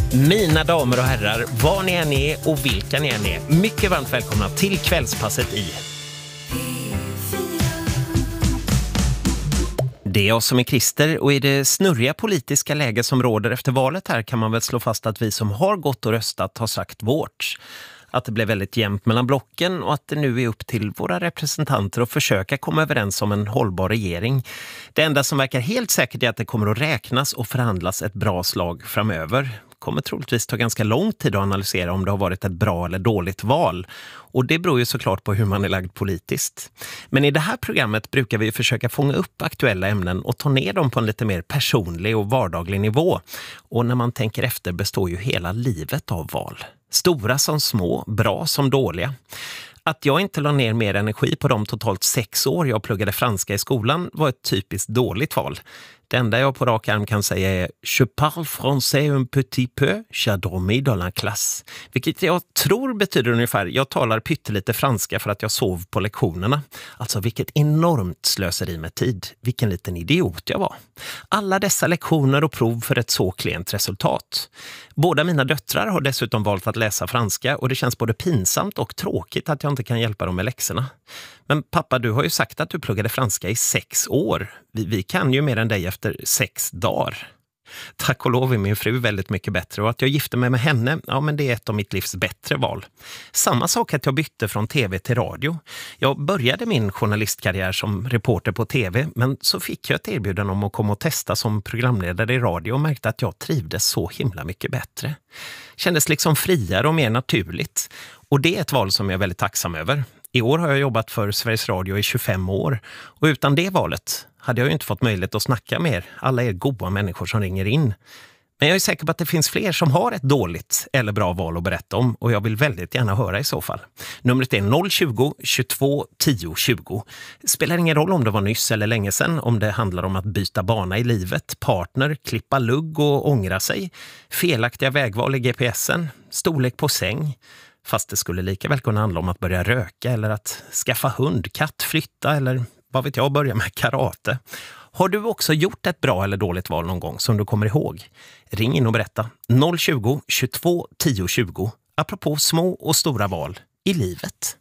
Mina damer och herrar, var ni än är och vilka ni än är, mycket varmt välkomna till kvällspasset i Det är jag som är Christer, och i det snurriga politiska läge som råder efter valet här kan man väl slå fast att vi som har gått och röstat har sagt vårt. Att det blev väldigt jämnt mellan blocken och att det nu är upp till våra representanter att försöka komma överens om en hållbar regering. Det enda som verkar helt säkert är att det kommer att räknas och förhandlas ett bra slag framöver. Kommer troligtvis ta ganska lång tid att analysera om det har varit ett bra eller dåligt val. Och det beror ju såklart på hur man är lagd politiskt. Men i det här programmet brukar vi försöka fånga upp aktuella ämnen och ta ner dem på en lite mer personlig och vardaglig nivå. Och när man tänker efter består ju hela livet av val. Stora som små, bra som dåliga. Att jag inte la ner mer energi på de totalt 6 år jag pluggade franska i skolan var ett typiskt dåligt val. Det enda jag på rak arm kan säga är Je parle français un petit peu, j'ai dormi dans la classe. Vilket jag tror betyder ungefär, jag talar pyttelite franska för att jag sov på lektionerna. Alltså vilket enormt slöseri med tid. Vilken liten idiot jag var. Alla dessa lektioner och prov för ett så klent resultat. Båda mina döttrar har dessutom valt att läsa franska och det känns både pinsamt och tråkigt att jag inte kan hjälpa dem med läxorna. Men pappa, du har ju sagt att du pluggade franska i 6 år. Vi kan ju mer än dig efter 6 dagar. Tack och lov är min fru väldigt mycket bättre, och att jag gifte mig med henne, ja men det är ett av mitt livs bättre val. Samma sak att jag bytte från tv till radio. Jag började min journalistkarriär som reporter på tv, men så fick jag ett erbjudande om att komma och testa som programledare i radio och märkte att jag trivdes så himla mycket bättre. Kändes liksom friare och mer naturligt. Och det är ett val som jag är väldigt tacksam över. I år har jag jobbat för Sveriges Radio i 25 år, och utan det valet hade jag ju inte fått möjlighet att snacka med alla er goda människor som ringer in. Men jag är säker på att det finns fler som har ett dåligt eller bra val att berätta om, och jag vill väldigt gärna höra i så fall. Numret är 020 22 10 20. Spelar ingen roll om det var nyss eller länge sedan, om det handlar om att byta bana i livet, partner, klippa lugg och ångra sig, felaktiga vägval i GPSen, storlek på säng. Fast det skulle lika väl kunna handla om att börja röka eller att skaffa hund, katt, flytta eller vad vet jag, börja med karate. Har du också gjort ett bra eller dåligt val någon gång som du kommer ihåg? Ring in och berätta. 020 22 10 20. Apropå små och stora val i livet.